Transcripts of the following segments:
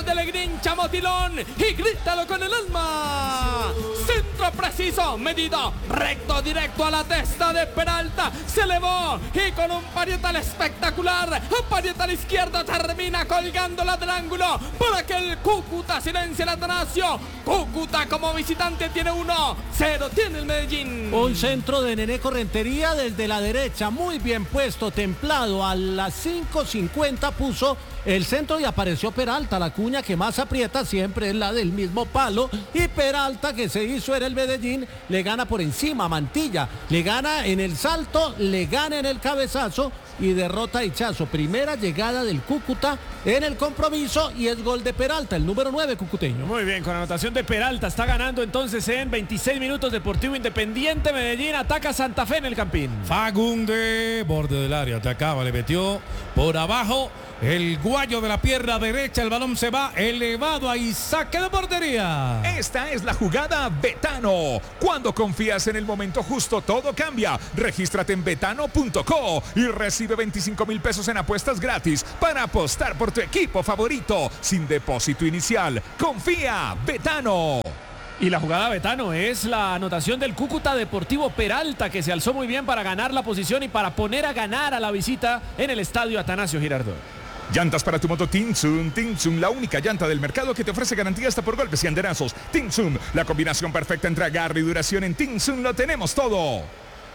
brazos del Grincha Motilón y grítalo con el alma. Centro preciso, medido, recto, directo a la testa de Peralta. Se elevó y con un parietal espectacular. Un parietal izquierdo termina colgándola del ángulo para que el Cúcuta silencie el Atanasio. Cúcuta como visitante tiene 1-0, tiene el Medellín. Un centro de Nené Correntería desde la derecha, muy bien puesto, templado. A las 5:50 puso el centro y apareció Peralta. La cuña que más aprieta siempre es la del mismo palo. Y Peralta, que se hizo en el Medellín, le gana por encima a Mantilla. Le gana en el salto, le gana en el cabezazo y derrota a Hichazo. Primera llegada del Cúcuta en el compromiso y es gol de Peralta, el número 9 cucuteño. Muy bien, con anotación de Peralta. Está ganando entonces en 26 minutos Deportivo Independiente Medellín. Ataca Santa Fe en el Campín. Fagunde, borde del área, atacaba, le metió por abajo. El guayo de la pierna derecha, el balón se va elevado ahí, saque de portería. Esta es la jugada Betano. Cuando confías en el momento justo, todo cambia. Regístrate en betano.co y recibe 25,000 pesos en apuestas gratis para apostar por tu equipo favorito, sin depósito inicial. Confía, Betano. Y la jugada Betano es la anotación del Cúcuta Deportivo Peralta, que se alzó muy bien para ganar la posición y para poner a ganar a la visita en el estadio Atanasio Girardot. Llantas para tu moto Tinsun, la única llanta del mercado que te ofrece garantía hasta por golpes y andenazos. Tinsun, la combinación perfecta entre agarre y duración. En Tinsun lo tenemos todo.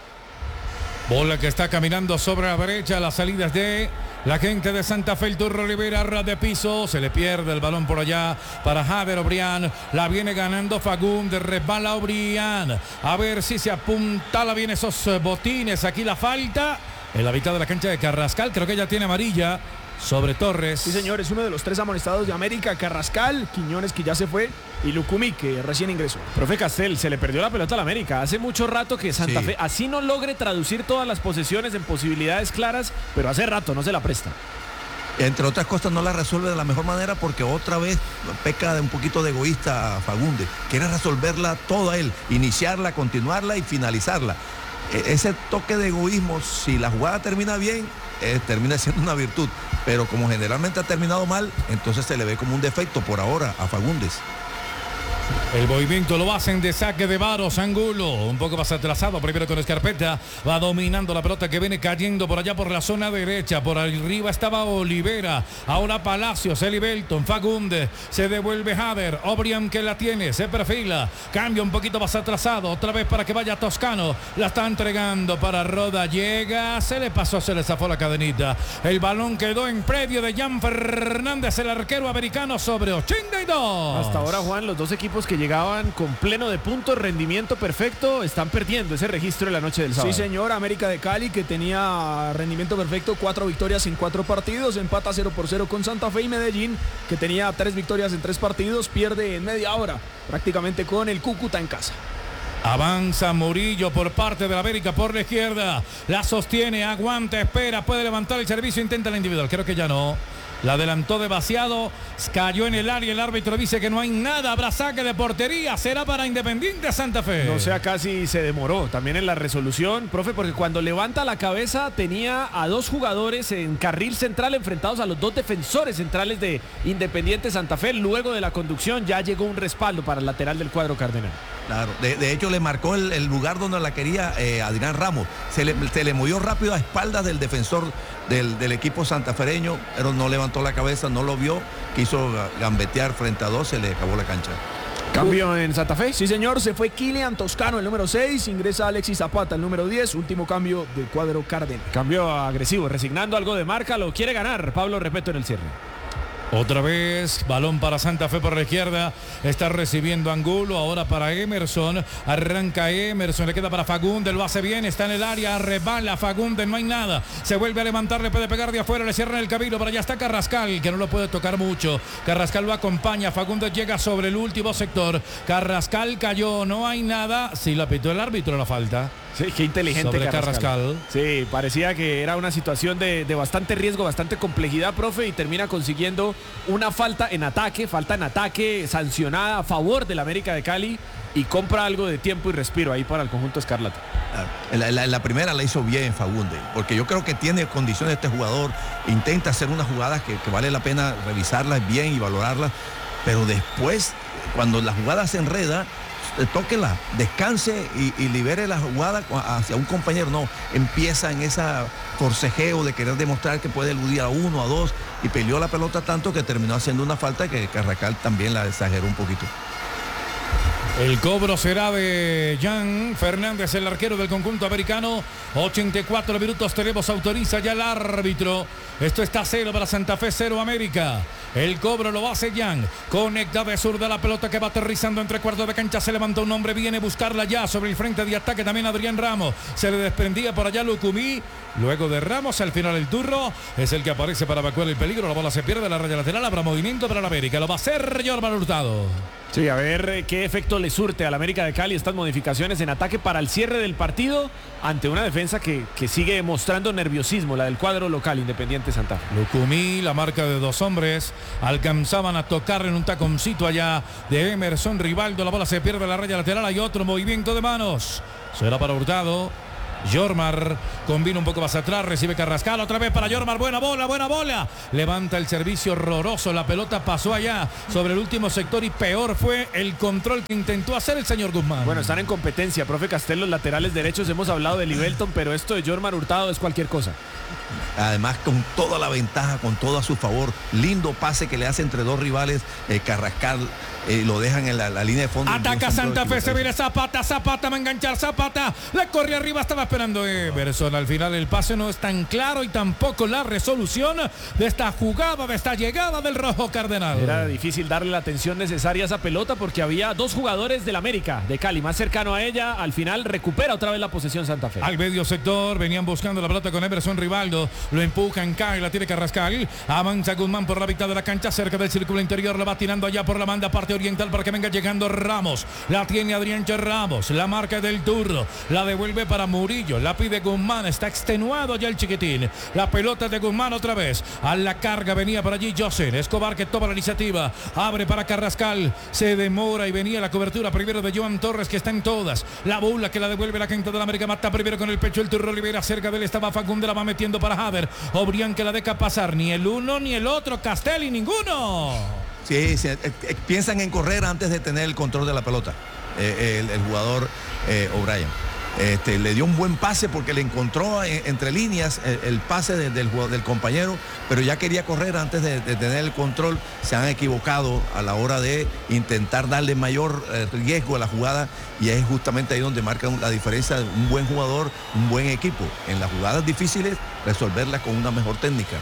Bola que está caminando sobre la derecha, las salidas de la gente de Santa Fe, el Turro Rivera, ras de piso, se le pierde el balón por allá para Jader Obrián, la viene ganando Fagundes, resbala Obrián, a ver si se apuntala bien esos botines, aquí la falta, en la mitad de la cancha de Carrascal, creo que ya tiene amarilla sobre Torres. Sí, señor, es uno de los 3 amonestados de América: Carrascal, Quiñones, que ya se fue, y Lucumí, que recién ingresó. Profe Castel, se le perdió la pelota a la América. Hace mucho rato que Santa Fe así no logre traducir todas las posesiones en posibilidades claras, pero hace rato no se la presta. Entre otras cosas, no la resuelve de la mejor manera porque otra vez peca de un poquito de egoísta a Fagundes. Quiere resolverla toda él, iniciarla, continuarla y finalizarla. Ese toque de egoísmo, si la jugada termina bien, termina siendo una virtud, pero como generalmente ha terminado mal, entonces se le ve como un defecto por ahora a Fagundes. El movimiento lo hacen de saque de Varos, Angulo, un poco más atrasado, primero con Escarpeta, va dominando la pelota que viene cayendo por allá por la zona derecha, por arriba estaba Olivera, ahora Palacios, Eli Belton, Fagundes, se devuelve Jader, Obrián que la tiene, se perfila, cambia un poquito más atrasado, otra vez para que vaya Toscano, la está entregando para Roda, llega, se le pasó, se le zafó la cadenita, el balón quedó en predio de Jan Fernández, el arquero americano sobre 82. Hasta ahora, Juan, los dos equipos que llegaban con pleno de puntos, rendimiento perfecto, están perdiendo ese registro en la noche del sábado. Sí, señor, América de Cali, que tenía rendimiento perfecto, 4 victorias en 4 partidos, empata 0-0 con Santa Fe, y Medellín, que tenía 3 victorias en 3 partidos, pierde en media hora, prácticamente con el Cúcuta en casa. Avanza Murillo por parte de la América por la izquierda, la sostiene, aguanta, espera, puede levantar el servicio, intenta la individual, creo que ya no. La adelantó demasiado, cayó en el área, el árbitro dice que no hay nada, habrá saque de portería, será para Independiente Santa Fe. No sé, casi se demoró también en la resolución, profe, porque cuando levanta la cabeza tenía a 2 jugadores en carril central enfrentados a los 2 defensores centrales de Independiente Santa Fe. Luego de la conducción ya llegó un respaldo para el lateral del cuadro cardenal. Claro, de hecho le marcó el lugar donde la quería Adrián Ramos. Se le movió rápido a espaldas del defensor del equipo santafereño, pero no levantó la cabeza, no lo vio, quiso gambetear frente a 2, se le acabó la cancha. ¿Cambio en Santa Fe? Sí, señor, se fue Kilian Toscano, el número 6, ingresa Alexis Zapata, el número 10, último cambio del cuadro cardenal. Cambio agresivo, resignando algo de marca, lo quiere ganar Pablo Repeto en el cierre. Otra vez, balón para Santa Fe por la izquierda, está recibiendo Angulo, ahora para Emerson, arranca Emerson, le queda para Fagundes, lo hace bien, está en el área, rebala Fagundes, no hay nada, se vuelve a levantar, le puede pegar de afuera, le cierran el camino, pero allá está Carrascal, que no lo puede tocar mucho, Carrascal lo acompaña, Fagundes llega sobre el último sector, Carrascal cayó, no hay nada, sí la pitó el árbitro la falta. Sí, qué inteligente sobre Carrascal. Sí, parecía que era una situación de bastante riesgo, bastante complejidad, profe, y termina consiguiendo una falta en ataque sancionada a favor del América de Cali y compra algo de tiempo y respiro ahí para el conjunto escarlata. La primera la hizo bien Fagundes, porque yo creo que tiene condiciones este jugador, intenta hacer unas jugadas que vale la pena revisarlas bien y valorarlas, pero después, cuando la jugada se enreda, tóquela, descanse y libere la jugada hacia un compañero. No, empieza en ese forcejeo de querer demostrar que puede eludir a uno, a dos, y peleó la pelota tanto que terminó haciendo una falta que Carrascal también la exageró un poquito. El cobro será de Jan Fernández, el arquero del conjunto americano. 84 minutos tenemos, autoriza ya el árbitro. Esto está 0 para Santa Fe, 0 América. El cobro lo hace Jan. Conecta de zurda la pelota que va aterrizando entre cuartos de cancha. Se levanta un hombre, viene a buscarla ya sobre el frente de ataque. También Adrián Ramos. Se le desprendía por allá Lucumí. Luego de Ramos, al final el turno es el que aparece para evacuar el peligro. La bola se pierde, la raya lateral. Habrá movimiento para la América. Lo va a hacer Jorman Hurtado. Sí, a ver qué efecto le surte al América de Cali estas modificaciones en ataque para el cierre del partido ante una defensa que sigue mostrando nerviosismo, la del cuadro local Independiente Santa Fe. Lucumí, la marca de dos hombres, alcanzaban a tocar en un taconcito allá de Emerson Rivaldo. La bola se pierde, la raya lateral. Hay otro movimiento de manos. Será para Hurtado. Yormar combina un poco más atrás, recibe Carrascal, otra vez para Yormar, buena bola, levanta el servicio horroroso, la pelota pasó allá sobre el último sector y peor fue el control que intentó hacer el señor Guzmán. Bueno, están en competencia, profe Castel, los laterales derechos, hemos hablado de Libelton, pero esto de Yormar Hurtado es cualquier cosa. Además, con toda la ventaja, con todo a su favor, lindo pase que le hace entre dos rivales, Carrascal, lo dejan en la línea de fondo. Ataca Santa Fe, se viene Zapata, va a enganchar Zapata, le corre arriba, estaba esperando Emerson. Al final el pase no es tan claro y tampoco la resolución de esta jugada, de esta llegada del rojo cardenal. Era difícil darle la atención necesaria a esa pelota porque había dos jugadores del América de Cali más cercano a ella. Al final recupera otra vez la posesión Santa Fe. Al medio sector venían buscando la pelota con Emerson Rivaldo, lo empujan, cae, la tiene Carrascal, avanza Guzmán por la mitad de la cancha, cerca del círculo interior, la va tirando allá por la banda parte oriental para que venga llegando Ramos, la tiene Adrián Ramos, la marca del turno, la devuelve para Murillo, la pide Guzmán, está extenuado ya el chiquitín, la pelota de Guzmán otra vez, a la carga venía por allí José Escobar que toma la iniciativa, abre para Carrascal, se demora y venía la cobertura primero de Joan Torres que está en todas, la bula que la devuelve la quinta de la América, mata primero con el pecho el turno Rivera, cerca de él estaba Fagundes, la va metiendo para Haber, Obrián que la deja pasar, ni el uno ni el otro, Castelli ninguno. Sí, piensan en correr antes de tener el control de la pelota, el jugador O'Brien. Le dio un buen pase porque le encontró entre líneas el pase del compañero, pero ya quería correr antes de tener el control. Se han equivocado a la hora de intentar darle mayor riesgo a la jugada y es justamente ahí donde marca la diferencia de un buen jugador, un buen equipo. En las jugadas difíciles, resolverlas con una mejor técnica.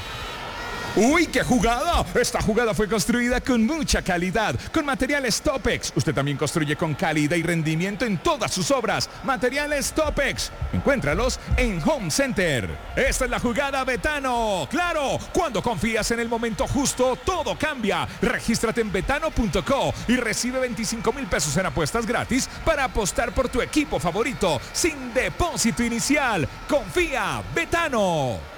¡Uy, qué jugada! Esta jugada fue construida con mucha calidad, con materiales Topex. Usted también construye con calidad y rendimiento en todas sus obras. Materiales Topex. Encuéntralos en Home Center. Esta es la jugada Betano. ¡Claro! Cuando confías en el momento justo, todo cambia. Regístrate en betano.co y recibe 25,000 pesos en apuestas gratis para apostar por tu equipo favorito sin depósito inicial. Confía, Betano.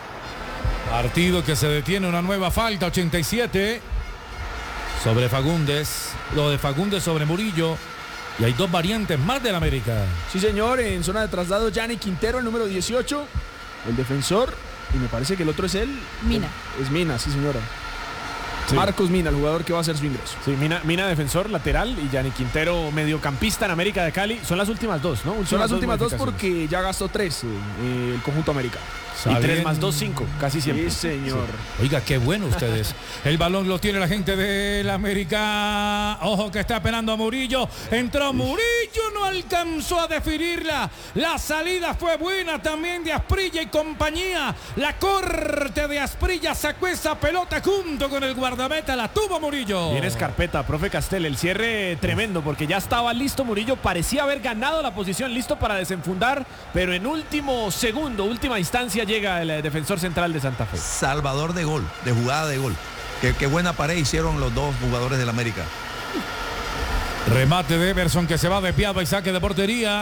Partido que se detiene, una nueva falta, 87 sobre Fagundes, lo de Fagundes sobre Murillo y hay dos variantes más del América. Sí señor, en zona de traslado Gianni Quintero, el número 18, el defensor, y me parece que el otro es él. Mina. Es Mina, sí señora. Sí. Marcos Mina, el jugador que va a hacer su ingreso. Sí, Mina defensor, lateral y Gianni Quintero mediocampista en América de Cali. Son las últimas dos, ¿no? Son las últimas dos porque ya gastó 3 el conjunto americano. Y 3 más 2, 5, casi siempre. Sí, señor. Sí. Oiga, qué bueno ustedes. El balón lo tiene la gente del América. Ojo que está esperando a Murillo. Entró Murillo, no alcanzó a definirla. La salida fue buena también de Asprilla y compañía. La corte de Asprilla sacó esa pelota junto con el guardameta. La tuvo Murillo. Viene Escarpeta, profe Castel. El cierre tremendo porque ya estaba listo Murillo. Parecía haber ganado la posición, listo para desenfundar. Pero en último segundo, última instancia, llega el defensor central de Santa Fe. Salvador de gol, de jugada de gol. Qué buena pared hicieron los dos jugadores del América. Remate de Emerson que se va desviado y saque de portería.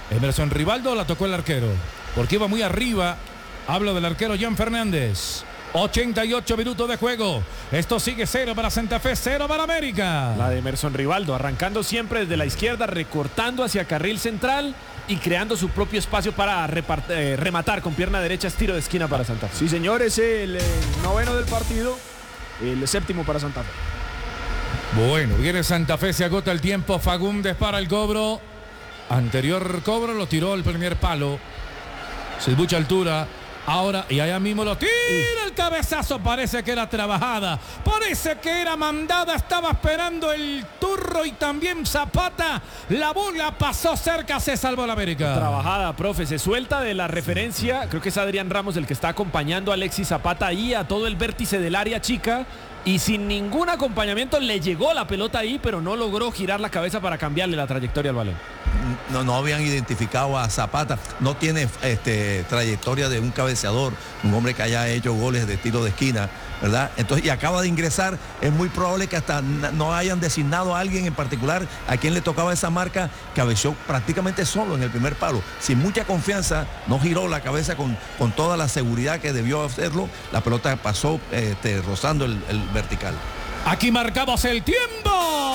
Emerson Rivaldo la tocó el arquero, porque iba muy arriba. Hablo del arquero Jan Fernández. 88 minutos de juego. Esto sigue 0 para Santa Fe, 0 para América. La de Emerson Rivaldo, arrancando siempre desde la izquierda, recortando hacia carril central y creando su propio espacio para rematar con pierna derecha, tiro de esquina para Santa Fe. Sí, señor, es el noveno del partido, el séptimo para Santa Fe. Bueno, viene Santa Fe, se agota el tiempo. Fagundes para el cobro. Anterior cobro lo tiró el primer palo. Se mucha altura. Ahora, y allá mismo lo tira el cabezazo. Parece que era trabajada. Parece que era mandada. Estaba esperando el Turro y también Zapata. La bola pasó cerca, se salvó la América. Trabajada, profe. Se suelta de la referencia. Creo que es Adrián Ramos el que está acompañando a Alexis Zapata ahí a todo el vértice del área chica. Y sin ningún acompañamiento le llegó la pelota ahí, pero no logró girar la cabeza para cambiarle la trayectoria al balón. No habían identificado a Zapata. No tiene trayectoria de un cabeceador, un hombre que haya hecho goles de tiro de esquina, ¿verdad? Entonces, y acaba de ingresar. Es muy probable que hasta no hayan designado a alguien en particular a quien le tocaba esa marca. Cabeceó prácticamente solo en el primer palo, sin mucha confianza. No giró la cabeza con toda la seguridad que debió hacerlo. La pelota pasó rozando el vertical. Aquí marcamos el tiempo.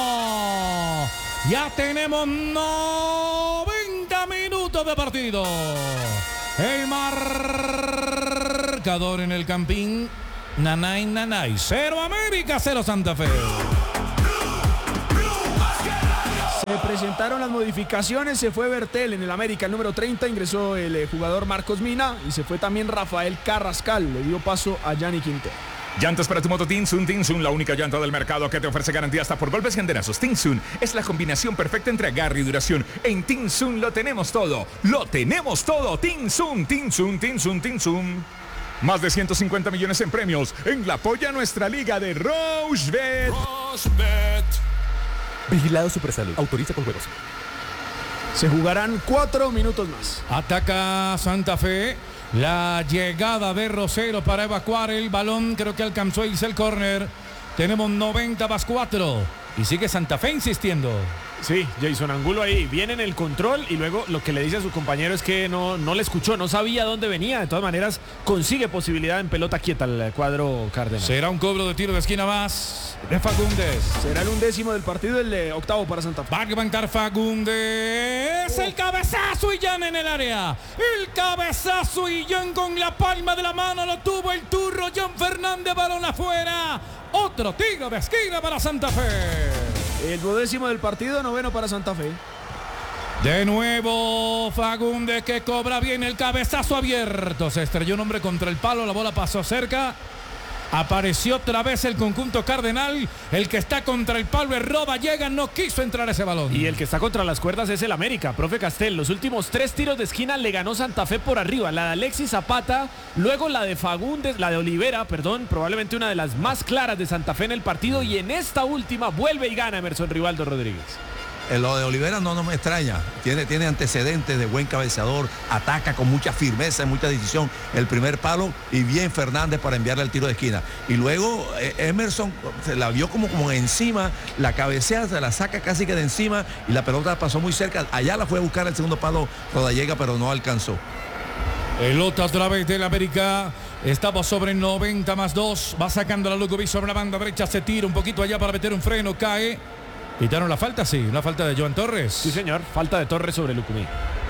Ya tenemos 90 minutos de partido. El marcador en el Campín. Nanay. 0 América, 0 Santa Fe. Se presentaron las modificaciones, se fue Bertel en el América, el número 30, ingresó el jugador Marcos Mina y se fue también Rafael Carrascal, le dio paso a Yanni Quintero. Llantas para tu moto Tinsun. Tinsun, la única llanta del mercado que te ofrece garantía hasta por golpes y andenazos. Tinsun es la combinación perfecta entre agarre y duración. En Tinsun lo tenemos todo. ¡Lo tenemos todo! Tinsun. Más de 150 millones en premios en la polla nuestra liga de Rochebet. Vigilado Supersalud. Autoriza con juegos. Se jugarán 4 minutos más. Ataca Santa Fe. La llegada de Rosero para evacuar el balón. Creo que alcanzó a irse el córner. Tenemos 90+4. Y sigue Santa Fe insistiendo. Sí, Jason Angulo ahí viene en el control y luego lo que le dice a su compañero es que no le escuchó, no sabía dónde venía. De todas maneras, consigue posibilidad en pelota quieta el cuadro cardenal. Será un cobro de tiro de esquina más de Fagundes. Será el 11º del partido, el octavo para Santa Fe. Va a levantar Fagundes. El cabezazo y Jan en el área. El cabezazo y Jan con la palma de la mano. Lo tuvo el Turro. Jan Fernández, balón afuera. Otro tiro de esquina para Santa Fe. El 12º del partido, 9º para Santa Fe. De nuevo Fagundes que cobra bien el cabezazo abierto. Se estrelló un hombre contra el palo, la bola pasó cerca. Apareció otra vez el conjunto cardenal. El que está contra el palo es Roda, llega, no quiso entrar ese balón. Y el que está contra las cuerdas es el América, profe Castel. Los últimos 3 tiros de esquina le ganó Santa Fe por arriba. La de Alexis Zapata, luego la de Fagundes, la de Olivera, perdón, probablemente una de las más claras de Santa Fe en el partido. Y en esta última vuelve y gana Emerson Rivaldo Rodríguez. Lo de Olivera no me extraña, tiene antecedentes de buen cabeceador, ataca con mucha firmeza y mucha decisión el primer palo y bien Fernández para enviarle el tiro de esquina. Y luego Emerson se la vio como encima, la cabecea, se la saca casi que de encima y la pelota pasó muy cerca. Allá la fue a buscar el segundo palo Rodallega, pero no alcanzó. Pelota otra vez del América. Estamos sobre 90+2. Va sacando la Lugovic sobre la banda derecha, se tira un poquito allá para meter un freno, cae. ¿Quitaron la falta? Sí, una falta de Joan Torres. Sí, señor, falta de Torres sobre Lucumí.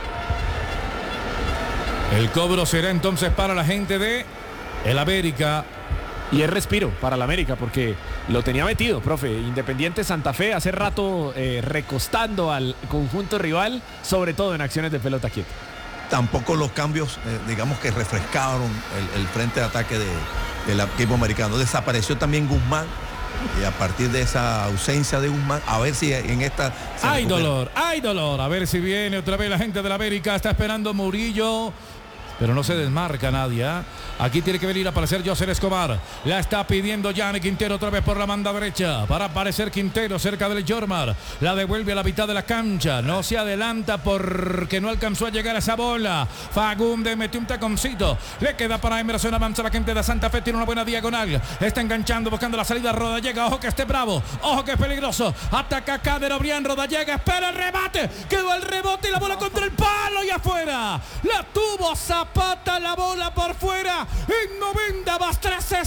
El cobro será entonces para la gente de el América. Y es respiro para el América porque lo tenía metido, profe. Independiente Santa Fe hace rato recostando al conjunto rival, sobre todo en acciones de pelota quieta. Tampoco los cambios, digamos que refrescaron el frente de ataque del equipo americano. Desapareció también Guzmán. Y a partir de esa ausencia de Guzmán, a ver si en esta... Hay dolor. A ver si viene otra vez la gente de la América. Está esperando Murillo. pero no se desmarca nadie. Aquí tiene que venir a aparecer José Escobar. La está pidiendo Yanni Quintero otra vez por la banda derecha. Para aparecer Quintero cerca del Jormar. La devuelve a la mitad de la cancha. No se adelanta porque no alcanzó a llegar a esa bola. Fagundes metió un taconcito. Le queda para Emerson. Avanza la gente de Santa Fe. Tiene una buena diagonal. Está enganchando, buscando la salida. Rodallega. Ojo que esté bravo. Ojo que es peligroso. Ataca Kader Obrián. Rodallega. Espera el remate. Quedó el rebote y la bola contra el palo y afuera. La tuvo Zapata. La bola por fuera. En 90 más 3 se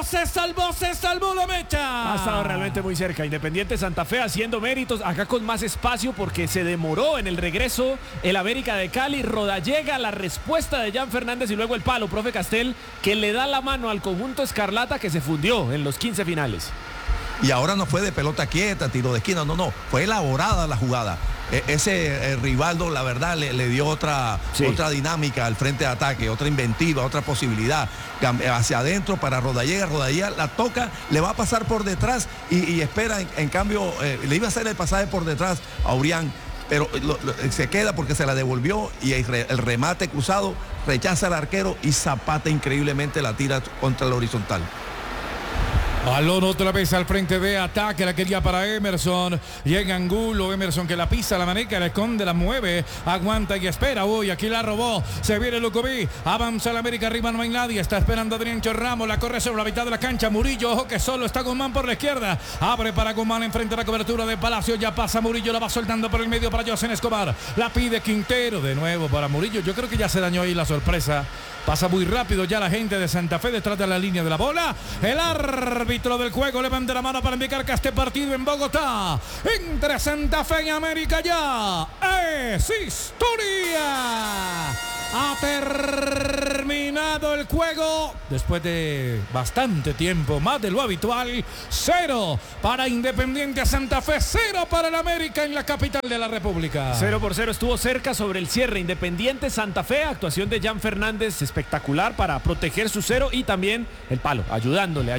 salvó la mecha. Ha estado realmente muy cerca. Independiente Santa Fe haciendo méritos. Acá con más espacio porque se demoró en el regreso el América de Cali. Rodallega, la respuesta de Jan Fernández y luego el palo, profe Castel, que le da la mano al conjunto escarlata que se fundió en los 15 finales. Y ahora no fue de pelota quieta, tiro de esquina, no. Fue elaborada la jugada. Ese Rivaldo, la verdad, le dio otra dinámica al frente de ataque, otra inventiva, otra posibilidad. Hacia adentro para Rodallega. Rodallega la toca, le va a pasar por detrás y espera, en cambio, le iba a hacer el pasaje por detrás a Obrián. Pero se queda porque se la devolvió y el remate cruzado rechaza al arquero y Zapata increíblemente la tira contra el horizontal. Balón otra vez al frente de ataque, la quería para Emerson. Llega Angulo, Emerson que la pisa, la maneja, la esconde, la mueve, aguanta y espera. Uy, aquí la robó, se viene Lucubí, avanza la América, arriba no hay nadie, está esperando a Adrián Ramos, la corre sobre la mitad de la cancha. Murillo, ojo que solo está Guzmán por la izquierda, abre para Guzmán, enfrente de la cobertura de Palacio, ya pasa Murillo, la va soltando por el medio para José Escobar, la pide Quintero, de nuevo para Murillo. Yo creo que ya se dañó ahí la sorpresa. Pasa muy rápido ya la gente de Santa Fe detrás de la línea de la bola. El árbitro del juego levanta la mano para indicar que este partido en Bogotá entre Santa Fe y América ya es historia. Ha terminado el juego después de bastante tiempo, más de lo habitual. 0 para Independiente Santa Fe, 0 para el América en la capital de la República. 0-0 estuvo cerca sobre el cierre. Independiente Santa Fe, actuación de Jan Fernández espectacular para proteger su 0 y también el palo, ayudándole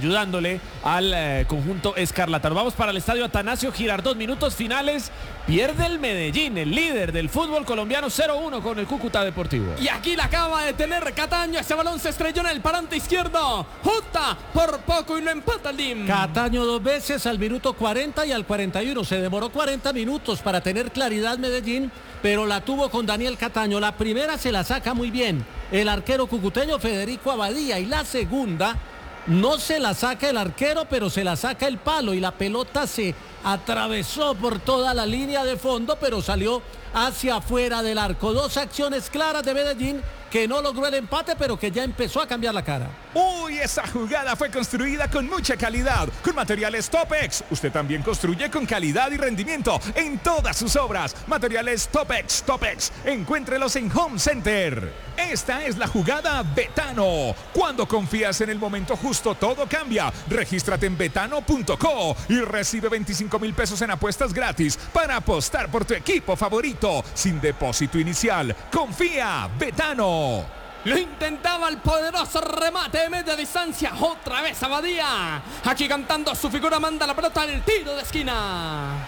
al conjunto escarlatano. Vamos para el estadio Atanasio Girardot, minutos finales. Pierde el Medellín, el líder del fútbol colombiano, 0-1 con el Cúcuta Deportivo. Y aquí la acaba de tener Cataño. Ese balón se estrelló en el parante izquierdo. Jota por poco y no empata el DIM. Cataño 2 veces al minuto 40 y al 41. Se demoró 40 minutos para tener claridad Medellín, pero la tuvo con Daniel Cataño. La primera se la saca muy bien el arquero cucuteño Federico Abadía y la segunda no se la saca el arquero, pero se la saca el palo y la pelota se atravesó por toda la línea de fondo, pero salió hacia afuera del arco. Dos acciones claras de Medellín que no logró el empate, pero que ya empezó a cambiar la cara. Uy, esa jugada fue construida con mucha calidad, con materiales Topex. Usted también construye con calidad y rendimiento en todas sus obras. Materiales Topex. Encuéntrelos en Home Center. Esta es la jugada Betano. Cuando confías en el momento justo, todo cambia. Regístrate en betano.co y recibe 25,000 pesos en apuestas gratis para apostar por tu equipo favorito, sin depósito inicial. Confía, Betano. Lo intentaba el poderoso remate de media distancia. Otra vez Abadía. Aquí cantando su figura, manda la pelota al tiro de esquina.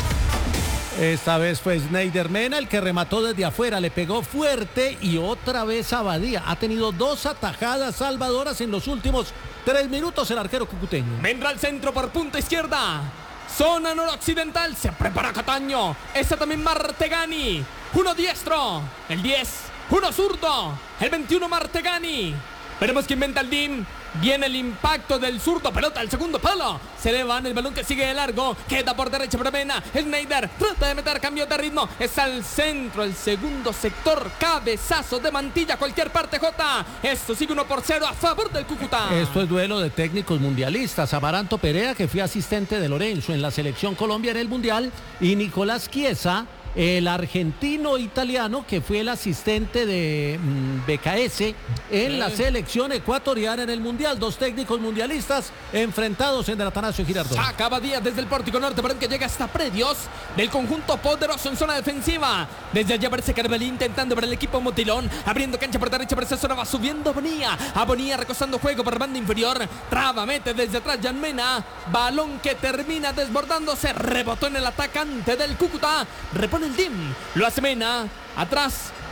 Esta vez fue Sneider Mena el que remató desde afuera, le pegó fuerte y otra vez Abadía. Ha tenido dos atajadas salvadoras en los últimos 3 minutos el arquero cucuteño. Vendrá al centro por punta izquierda. Zona noroccidental, se prepara Cataño. Esta también Martegani. Uno diestro, el 10. Uno zurdo, el 21 Martegani. Veremos quién inventa el DIM. Viene el impacto del zurdo, pelota al segundo palo. Se eleva el balón que sigue de largo. Queda por derecha para Mena. Schneider trata de meter cambio de ritmo. Es al centro, el segundo sector. Cabezazo de Mantilla, cualquier parte Jota. Esto sigue 1-0 a favor del Cúcuta. Esto es duelo de técnicos mundialistas. Amaranto Perea, que fue asistente de Lorenzo en la selección Colombia en el Mundial, y Nicolás Chiesa, el argentino-italiano que fue el asistente de BKS en la selección ecuatoriana en el Mundial. Dos técnicos mundialistas enfrentados en el Atanasio Girardot. Saca Abadía desde el pórtico norte, pero que llega hasta predios del conjunto poderoso en zona defensiva. Desde allá aparece Carvalí intentando para el equipo Motilón, abriendo cancha por derecha, por esa zona va subiendo Bonilla recostando juego por banda inferior. Traba, mete desde atrás Jan Mena. Balón que termina desbordándose, rebotó en el atacante del Cúcuta. Repone el DIM, lo hace Mena, atrás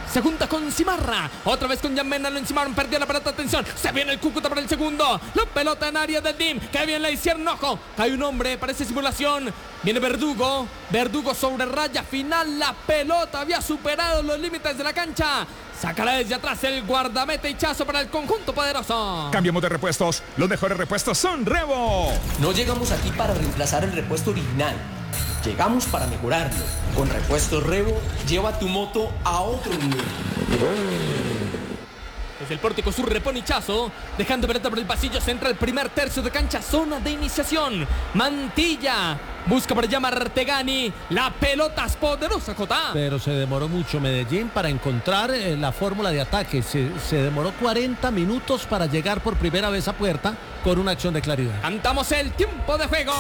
Se junta con Cimarra. Otra vez con Jan Mena. Lo encimaron. Perdió la pelota. Atención. Se viene el Cúcuta para el segundo. La pelota en área del DIM. Que bien la hicieron. Ojo. Cae un hombre. Parece simulación. Viene Verdugo. Verdugo sobre raya final. La pelota había superado los límites de la cancha. Sacará desde atrás el guardameta Hichazo para el conjunto poderoso. Cambiemos de repuestos. Los mejores repuestos son Revo. No llegamos aquí para reemplazar el repuesto original. Llegamos para mejorarlo. Con Repuestos Revo, lleva tu moto a otro nivel. Desde el pórtico sur repone Hichazo, dejando pelota por el pasillo central, primer tercio de cancha, zona de iniciación. Mantilla busca por allá Martegani. La pelota es poderosa, Jota. Pero se demoró mucho Medellín para encontrar la fórmula de ataque. Se demoró 40 minutos para llegar por primera vez a puerta con una acción de claridad. Cantamos el tiempo de juego.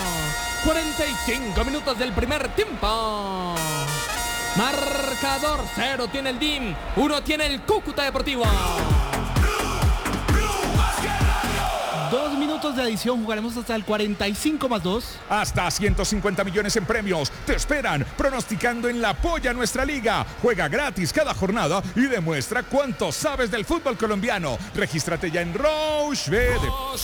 45 minutos del primer tiempo. Marcador 0 tiene el DIM, 1 tiene el Cúcuta Deportivo. 2 minutos de adición, jugaremos hasta el 45+2. Hasta 150 millones en premios te esperan, pronosticando en La Polla Nuestra Liga. Juega gratis cada jornada y demuestra cuánto sabes del fútbol colombiano. Regístrate ya en Rochebet.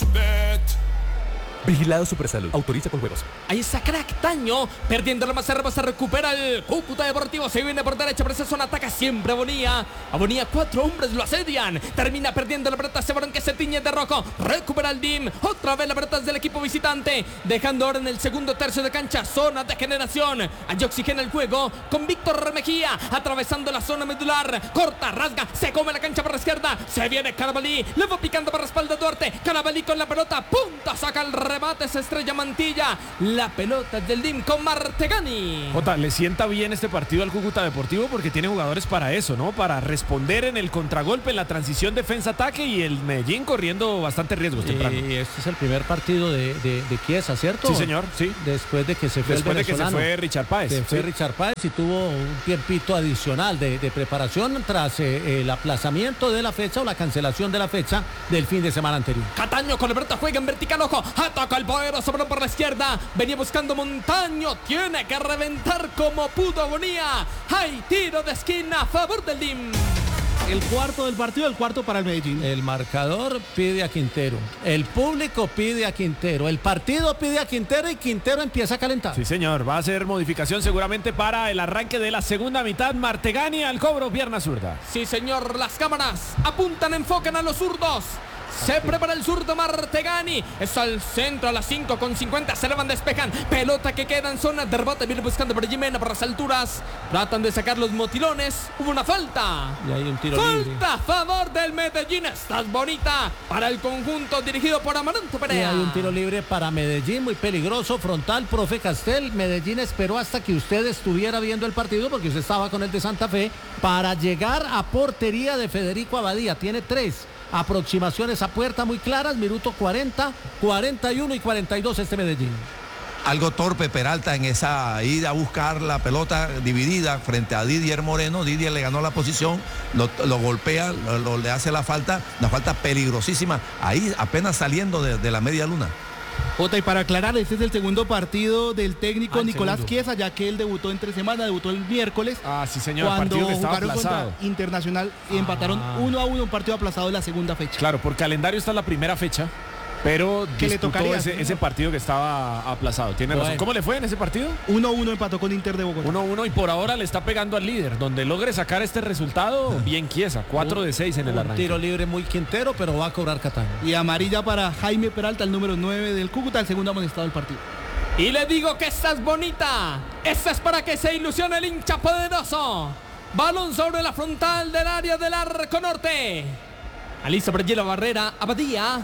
Vigilado Supersalud. Autoriza con juegos. Ahí está Crack Taño, perdiendo la más arriba, se recupera el Cúcuta Deportivo, se viene por derecha, por esa zona ataca siempre Abonía. Abonía, 4 hombres lo asedian, termina perdiendo la pelota, Sebarón que se tiñe de rojo, recupera el DIM, otra vez la pelota es del equipo visitante, dejando ahora en el segundo tercio de cancha, zona de generación, allí oxigena el juego, con Víctor Mejía, atravesando la zona medular, corta, rasga, se come la cancha por la izquierda, se viene Carabalí, le va picando por la espalda Duarte, Carabalí con la pelota, punta, saca el remate, se estrella Mantilla, la pelota del DIM con Martegani. Jota, le sienta bien este partido al Cúcuta Deportivo porque tiene jugadores para eso, ¿no? Para responder en el contragolpe, en la transición defensa-ataque, y el Medellín corriendo bastante riesgos temprano. Y este es el primer partido de Chiesa, ¿cierto? Sí, señor, sí. Después de que se fue Después de que se fue Richard Páez. Se fue sí. Richard Páez y tuvo un tiempito adicional de preparación tras el aplazamiento de la fecha o la cancelación de la fecha del fin de semana anterior. Cataño con la pelota, juega en vertical, ojo, ataca el poderoso balón por la izquierda, venía buscando Montaño, tiene que reventar como pudo Abonía. Hay tiro de esquina a favor del DIM. El cuarto del partido, el cuarto para el Medellín. El marcador pide a Quintero, el público pide a Quintero, el partido pide a Quintero y Quintero empieza a calentar. Sí, señor, va a ser modificación seguramente para el arranque de la segunda mitad. Martegani al cobro, pierna zurda. Sí, señor, las cámaras apuntan, enfocan a los zurdos. Se prepara el zurdo Martegani. Es al centro a las 5:50. Se levan, despejan. Pelota que queda en zona de rebote. Viene buscando por Jimena por las alturas. Tratan de sacar los motilones. Hubo una falta. Y hay un tiro libre. Falta a favor del Medellín. Estás bonita para el conjunto dirigido por Amaranto Y Perea. hay un tiro libre para Medellín, muy peligroso, frontal, profe Castel. Medellín esperó hasta que usted estuviera viendo el partido, porque usted estaba con el de Santa Fe, para llegar a portería de Federico Abadía. Tiene 3 aproximaciones a puerta muy claras, minuto 40, 41 y 42 este Medellín. Algo torpe Peralta en esa ida a buscar la pelota dividida frente a Didier Moreno. Didier le ganó la posición, lo golpea, le hace la falta peligrosísima, ahí apenas saliendo de la media luna. Jota, y para aclarar, este es el segundo partido del técnico Nicolás segundo. Chiesa, ya que él debutó entre semana, debutó el miércoles. Ah, sí, señor, Cuando partido que estaba jugaron aplazado. contra Internacional y empataron 1-1, un partido aplazado de la segunda fecha. Claro, por calendario está la primera fecha, pero Que le disputó tocaría, ese partido que estaba aplazado. Tiene razón. Bueno. ¿Cómo le fue en ese partido? 1-1 empató con Inter de Bogotá. 1-1 y por ahora le está pegando al líder. Donde logre sacar este resultado, bien Chiesa. 4-6 en el Un arranque. tiro libre muy Quintero, pero va a cobrar Cataño. Y amarilla para Jaime Peralta, el número 9 del Cúcuta, el segundo amonestado del partido. Y le digo que estás bonita. Esta es para que se ilusione el hincha poderoso. Balón sobre la frontal del área del arco norte. Alisa por allí la barrera. Abadía.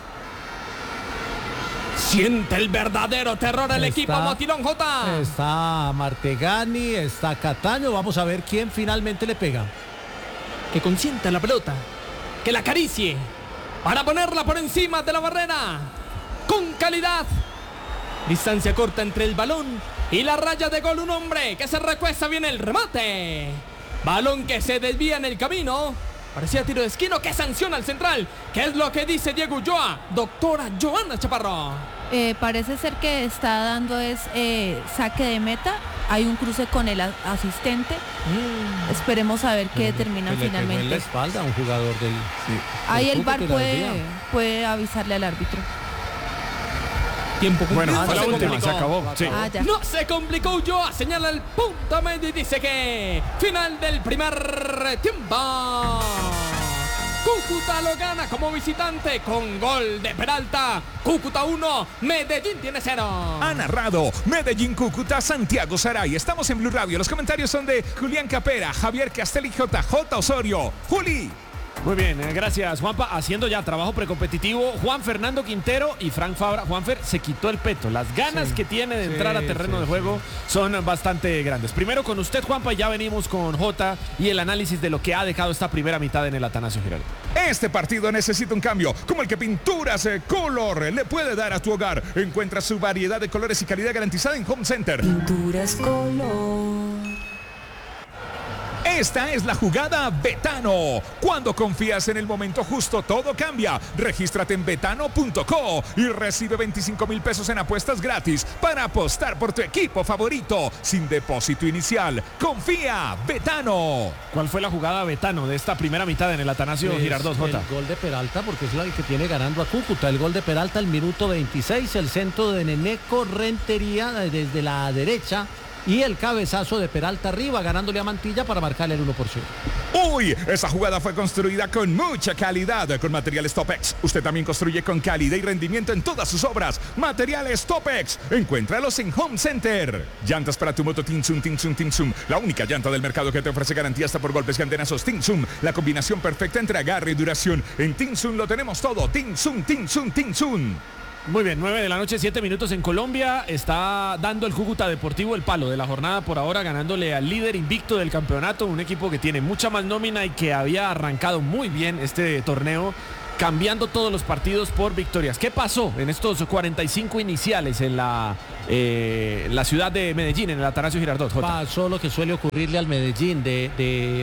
Siente el verdadero terror el equipo Motilón J. Está Martegani, está Cataño. Vamos a ver quién finalmente le pega. Que consienta la pelota. Que la acaricie. Para ponerla por encima de la barrera. Con calidad. Distancia corta entre el balón y la raya de gol. Un hombre que se recuesta. Viene el remate. Balón que se desvía en el camino. Parecía tiro de esquina que sanciona al central. ¿Qué es lo que dice Diego Ulloa? Doctora Joana Chaparro. Parece ser que está dando saque de meta. Hay un cruce con el asistente. Esperemos a ver qué determinan finalmente. En la espalda a un jugador del... Ahí el VAR puede avisarle al árbitro. Tiempo bueno, cumplido. fue la última, se acabó. Sí. Ya. No se complicó Ulloa, señala el punto medio y dice que final del primer tiempo. Cúcuta lo gana como visitante con gol de Peralta. Cúcuta 1, Medellín tiene 0. Ha narrado Medellín Cúcuta Santiago Saray. Estamos en Blue Radio. Los comentarios son de Julián Capera, Javier Castelli, JJ Osorio. Juli. Muy bien, gracias Juanpa. Haciendo ya trabajo precompetitivo, Juan Fernando Quintero y Frank Fabra. Juanfer se quitó el peto. Las ganas que tiene de entrar a terreno de juego son bastante grandes. Primero con usted, Juanpa, y ya venimos con Jota y el análisis de lo que ha dejado esta primera mitad en el Atanasio Girardot. Este partido necesita un cambio, como el que Pinturas Color le puede dar a tu hogar. Encuentra su variedad de colores y calidad garantizada en Home Center. Pinturas Color. Esta es la jugada Betano. Cuando confías en el momento justo, todo cambia. Regístrate en betano.co y recibe 25,000 pesos en apuestas gratis para apostar por tu equipo favorito, sin depósito inicial. Confía, Betano. ¿Cuál fue la jugada Betano de esta primera mitad en el Atanasio Girardot, Jota? El gol de Peralta, porque es el que tiene ganando a Cúcuta. El gol de Peralta al minuto 26, el centro de Neneco Rentería desde la derecha. Y el cabezazo de Peralta arriba, ganándole a Mantilla para marcarle el 1-0. Uy, esa jugada fue construida con mucha calidad, con materiales Topex. Usted también construye con calidad y rendimiento en todas sus obras. Materiales Topex. Encuéntralos en Home Center. Llantas para tu moto Tinsum, Tinsum, Tinsum. La única llanta del mercado que te ofrece garantía hasta por golpes y antenazos. Tinsum. La combinación perfecta entre agarre y duración. En Tinsum lo tenemos todo. Tinsum, Tinsum, Tinsum. Muy bien, 9 de la noche, 7 minutos en Colombia. Está dando el Cúcuta Deportivo el palo de la jornada por ahora, ganándole al líder invicto del campeonato, un equipo que tiene mucha más nómina y que había arrancado muy bien este torneo, cambiando todos los partidos por victorias. ¿Qué pasó en estos 45 iniciales en la ciudad de Medellín, en el Atanasio Girardot, Jota? Pasó lo que suele ocurrirle al Medellín de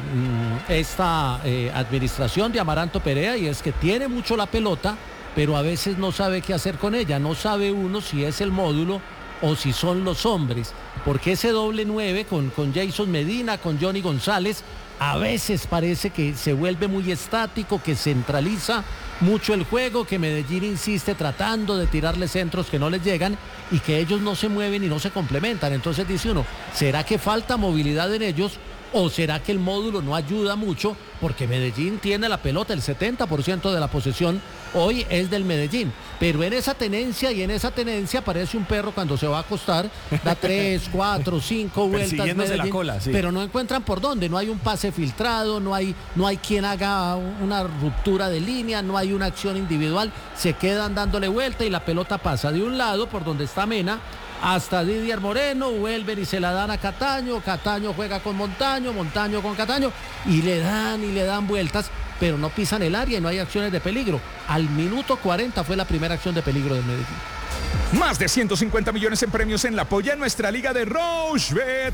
esta administración de Amaranto Perea, y es que tiene mucho la pelota, pero a veces no sabe qué hacer con ella. No sabe uno si es el módulo o si son los hombres, porque ese doble 9 con Jason Medina, con Johnny González, a veces parece que se vuelve muy estático, que centraliza mucho el juego, que Medellín insiste tratando de tirarle centros que no les llegan y que ellos no se mueven y no se complementan. Entonces dice uno, ¿será que falta movilidad en ellos? ¿O será que el módulo no ayuda mucho? Porque Medellín tiene la pelota, el 70% de la posesión hoy es del Medellín. Pero en esa tenencia parece un perro cuando se va a acostar, da 3, 4, 5 vueltas Medellín, la cola, sí. Pero no encuentran por dónde, no hay un pase filtrado, no hay quien haga una ruptura de línea, no hay una acción individual, se quedan dándole vuelta y la pelota pasa de un lado por donde está Mena hasta Didier Moreno, vuelven y se la dan a Cataño, Cataño juega con Montaño, Montaño con Cataño y le dan vueltas, pero no pisan el área y no hay acciones de peligro. Al minuto 40 fue la primera acción de peligro del Medellín. Más de 150 millones en premios en la polla en nuestra liga de Rochebet.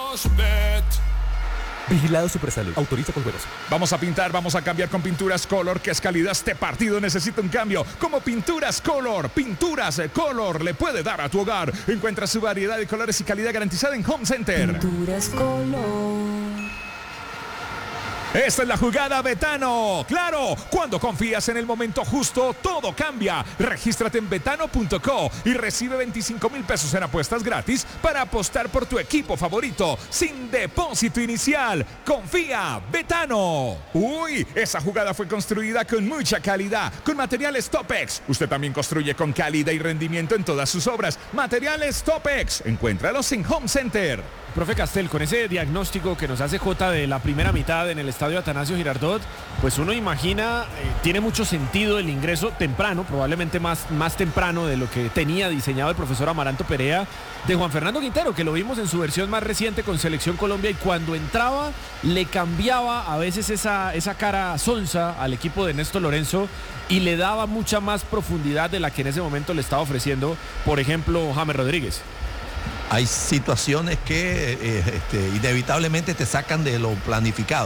Vigilado Supersalud. Autoriza con juegos. Vamos a pintar, vamos a cambiar con Pinturas Color. ¿Qué es calidad? Este partido necesita un cambio. Como Pinturas Color. Pinturas Color le puede dar a tu hogar. Encuentra su variedad de colores y calidad garantizada en Home Center. Pinturas Color. Esta es la jugada Betano. Claro, cuando confías en el momento justo, todo cambia. Regístrate en betano.co y recibe 25,000 pesos en apuestas gratis para apostar por tu equipo favorito, sin depósito inicial. Confía, Betano. Uy, esa jugada fue construida con mucha calidad, con materiales Topex. Usted también construye con calidad y rendimiento en todas sus obras. Materiales Topex. Encuéntralos en Home Center. Profe Castel, con ese diagnóstico que nos hace Jota de la primera mitad en el estadio Atanasio Girardot, pues uno imagina, tiene mucho sentido el ingreso temprano, probablemente más temprano de lo que tenía diseñado el profesor Amaranto Perea, de Juan Fernando Quintero, que lo vimos en su versión más reciente con Selección Colombia, y cuando entraba le cambiaba a veces esa cara sonsa al equipo de Néstor Lorenzo y le daba mucha más profundidad de la que en ese momento le estaba ofreciendo, por ejemplo, James Rodríguez. Hay situaciones que inevitablemente te sacan de lo planificado.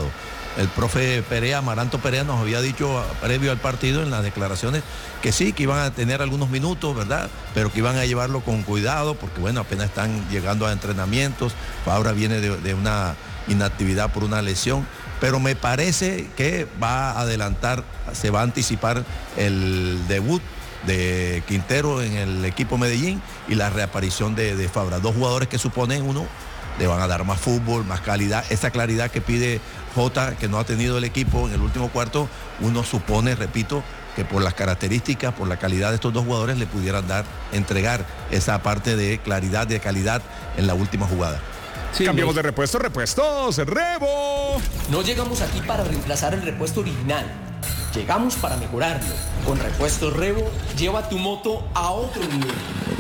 El profe Perea, Amaranto Perea, nos había dicho previo al partido en las declaraciones que sí, que iban a tener algunos minutos, ¿verdad? Pero que iban a llevarlo con cuidado, porque bueno, apenas están llegando a entrenamientos. Fabra viene de una inactividad por una lesión, pero me parece que va a adelantar, se va a anticipar el debut de Quintero en el equipo Medellín y la reaparición de Fabra. Dos jugadores que suponen uno le van a dar más fútbol, más calidad, esa claridad que pide Jota, que no ha tenido el equipo en el último cuarto. Uno supone, repito, que por las características, por la calidad de estos dos jugadores le pudieran entregar esa parte de claridad, de calidad en la última jugada. Sí, cambiamos de repuestos, Revo. No llegamos aquí para reemplazar el repuesto original. Llegamos para mejorarlo. Con Repuestos Revo, lleva tu moto a otro nivel.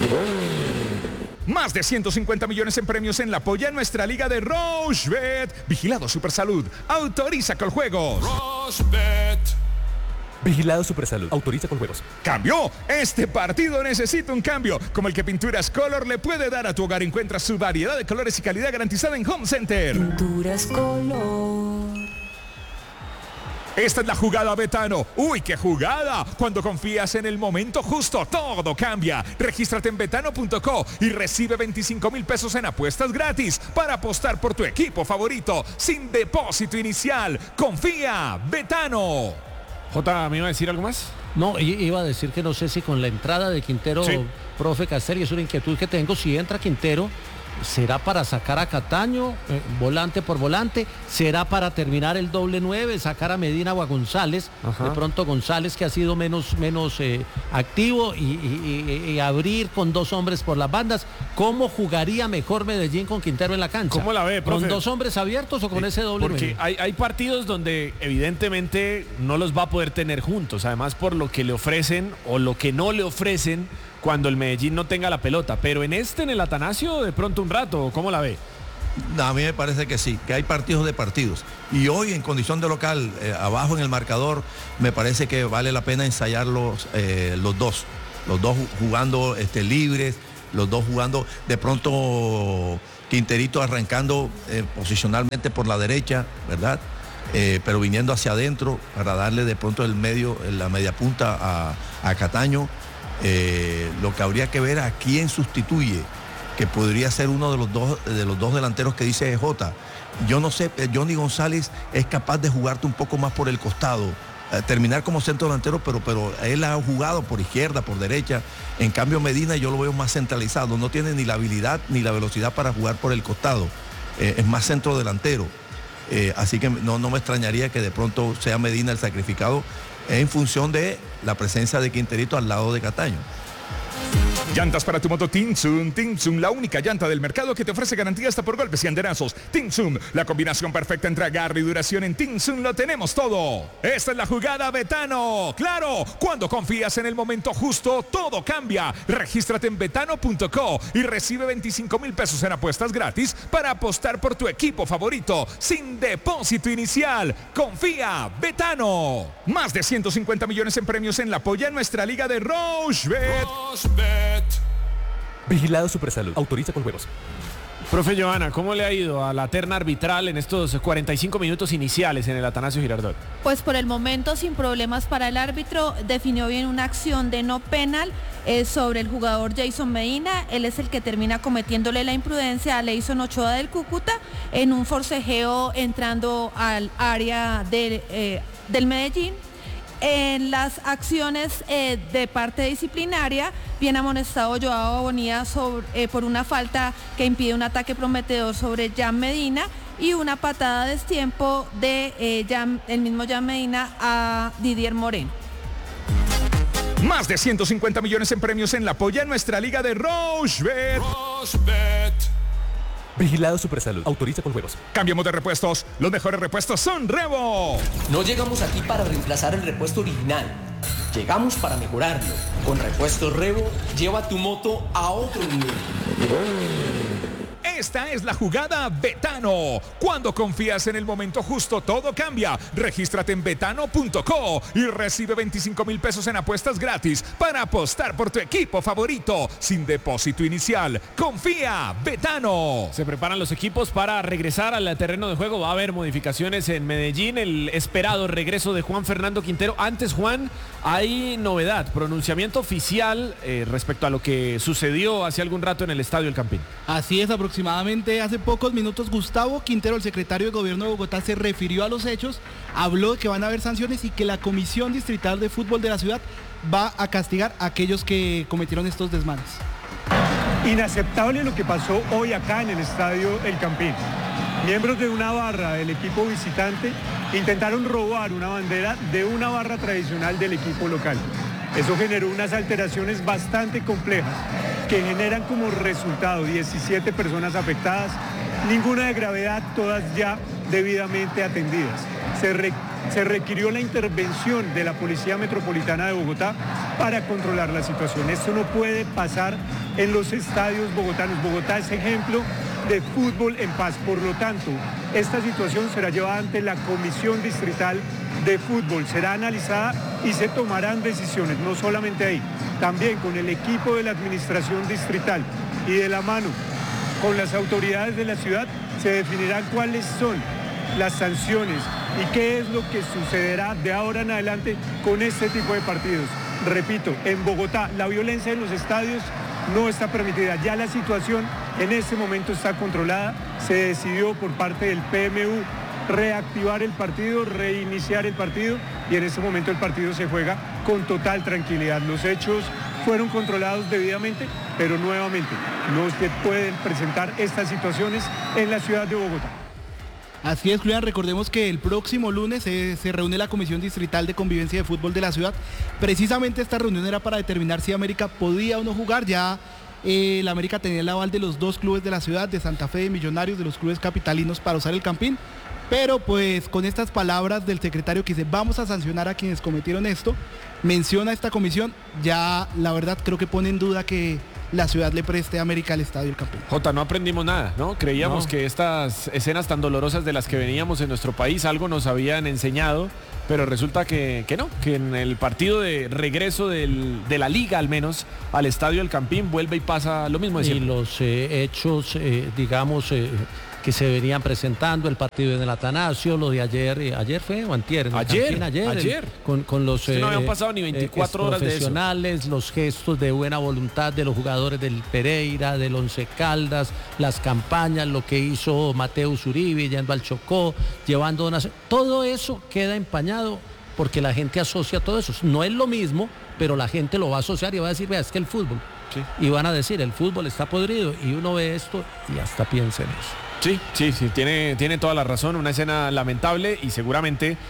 Más de 150 millones en premios en la polla en nuestra liga de Rochebet. Vigilado Supersalud. Autoriza con juegos. Rochebet. Vigilado Supersalud. Autoriza con juegos. ¡Cambio! Este partido necesita un cambio. Como el que Pinturas Color le puede dar a tu hogar. Encuentra su variedad de colores y calidad garantizada en Home Center. Pinturas Color. Esta es la jugada, Betano. ¡Uy, qué jugada! Cuando confías en el momento justo, todo cambia. Regístrate en betano.co y recibe 25,000 pesos en apuestas gratis para apostar por tu equipo favorito sin depósito inicial. Confía, Betano. Jota, ¿me iba a decir algo más? No, iba a decir que no sé si con la entrada de Quintero, sí. Profe Castelli, es una inquietud que tengo. Si entra Quintero, ¿será para sacar a Cataño, volante por volante? ¿Será para terminar el doble 9, sacar a Medina o a González? Ajá. De pronto González, que ha sido menos activo, y abrir con dos hombres por las bandas. ¿Cómo jugaría mejor Medellín con Quintero en la cancha? ¿Cómo la ve, profe? ¿Con dos hombres abiertos o con ese doble 9? Porque hay partidos donde evidentemente no los va a poder tener juntos, además por lo que le ofrecen o lo que no le ofrecen cuando el Medellín no tenga la pelota, pero en el Atanasio de pronto un rato, ¿cómo la ve? No, a mí me parece que sí, que hay partidos de partidos. Y hoy en condición de local, abajo en el marcador, me parece que vale la pena ensayar los dos jugando libres, los dos jugando de pronto Quinterito arrancando posicionalmente por la derecha, ¿verdad? Pero viniendo hacia adentro para darle de pronto la media punta a Cataño. Lo que habría que ver a quién sustituye, que podría ser uno de los dos delanteros que dice Jota. Yo no sé, Johnny González es capaz de jugarte un poco más por el costado, terminar como centro delantero, pero él ha jugado por izquierda, por derecha. En cambio Medina yo lo veo más centralizado, no tiene ni la habilidad ni la velocidad para jugar por el costado, es más centro delantero. Así que no me extrañaría que de pronto sea Medina el sacrificado en función de la presencia de Quinterito al lado de Cataño. Llantas para tu moto Tinsun. Tinsun, la única llanta del mercado que te ofrece garantía hasta por golpes y andenazos. Tinsun, la combinación perfecta entre agarre y duración. En Tinsun lo tenemos todo. Esta es la jugada, Betano. Claro, cuando confías en el momento justo, todo cambia. Regístrate en betano.co y recibe 25,000 pesos en apuestas gratis para apostar por tu equipo favorito sin depósito inicial. Confía, Betano. Más de 150 millones en premios en la polla en nuestra liga de Rochebet. Vigilado Supersalud. Autoriza con juegos. Profe Johanna, ¿cómo le ha ido a la terna arbitral en estos 45 minutos iniciales en el Atanasio Girardot? Pues por el momento sin problemas para el árbitro. Definió bien una acción de no penal sobre el jugador Jason Medina. Él es el que termina cometiéndole la imprudencia a Leison Ochoa del Cúcuta en un forcejeo entrando al área del Medellín. En las acciones de parte disciplinaria, bien amonestado Joao Bonilla por una falta que impide un ataque prometedor sobre Jan Medina y una patada a destiempo de el mismo Jan Medina a Didier Moreno. Más de 150 millones en premios en la polla en nuestra liga de Rochebet. Vigilado Supersalud. Autoriza con juegos. Cambiamos de repuestos. Los mejores repuestos son Revo. No llegamos aquí para reemplazar el repuesto original. Llegamos para mejorarlo. Con Repuestos Revo, lleva tu moto a otro nivel. Esta es la jugada Betano. Cuando confías en el momento justo, todo cambia. Regístrate en betano.co y recibe 25,000 pesos en apuestas gratis para apostar por tu equipo favorito sin depósito inicial. Confía, Betano. Se preparan los equipos para regresar al terreno de juego. Va a haber modificaciones en Medellín. El esperado regreso de Juan Fernando Quintero. Antes, Juan, hay novedad, pronunciamiento oficial respecto a lo que sucedió hace algún rato en el Estadio El Campín. Así es, aproximadamente hace pocos minutos Gustavo Quintero, el secretario de Gobierno de Bogotá, se refirió a los hechos, habló de que van a haber sanciones y que la Comisión Distrital de Fútbol de la ciudad va a castigar a aquellos que cometieron estos desmanes. Inaceptable lo que pasó hoy acá en el Estadio El Campín. Miembros de una barra del equipo visitante intentaron robar una bandera de una barra tradicional del equipo local. Eso generó unas alteraciones bastante complejas que generan como resultado 17 personas afectadas, ninguna de gravedad, todas ya debidamente atendidas. Se requirió la intervención de la Policía Metropolitana de Bogotá para controlar la situación. Esto no puede pasar en los estadios bogotanos. Bogotá es ejemplo de fútbol en paz. Por lo tanto, esta situación será llevada ante la Comisión Distrital de Fútbol. Será analizada y se tomarán decisiones, no solamente ahí, también con el equipo de la Administración Distrital y de la mano con las autoridades de la ciudad se definirán cuáles son las sanciones y qué es lo que sucederá de ahora en adelante con este tipo de partidos. Repito, en Bogotá la violencia en los estadios no está permitida. Ya la situación en este momento está controlada. Se decidió por parte del PMU reactivar el partido, reiniciar el partido y en este momento el partido se juega con total tranquilidad. Los hechos fueron controlados debidamente, pero nuevamente no se pueden presentar estas situaciones en la ciudad de Bogotá. Así es, Julián, recordemos que el próximo lunes se reúne la Comisión Distrital de Convivencia de Fútbol de la ciudad. Precisamente esta reunión era para determinar si América podía o no jugar. Ya la América tenía el aval de los dos clubes de la ciudad, de Santa Fe, de Millonarios, de los clubes capitalinos para usar el Campín. Pero pues con estas palabras del secretario que dice vamos a sancionar a quienes cometieron esto, menciona esta comisión, ya la verdad creo que pone en duda que la ciudad le preste a América al Estadio El Campín. Jota, no aprendimos nada, ¿no? Creíamos que estas escenas tan dolorosas de las que veníamos en nuestro país algo nos habían enseñado, pero resulta que no, que en el partido de regreso de la liga al menos al Estadio El Campín vuelve y pasa lo mismo de siempre. Y los hechos, digamos, que se venían presentando, el partido en el Atanasio, lo de ayer, ¿ayer fue o antier? Ayer. Con los no habían pasado ni 24 horas de eso. Profesionales, los gestos de buena voluntad de los jugadores del Pereira, del Once Caldas, las campañas, lo que hizo Mateus Uribe yendo al Chocó, llevando donaciones, todo eso queda empañado porque la gente asocia todo eso. No es lo mismo, pero la gente lo va a asociar y va a decir, vea, es que el fútbol. Sí. Y van a decir, el fútbol está podrido, y uno ve esto y hasta piensa en eso. Sí, tiene toda la razón, una escena lamentable y seguramente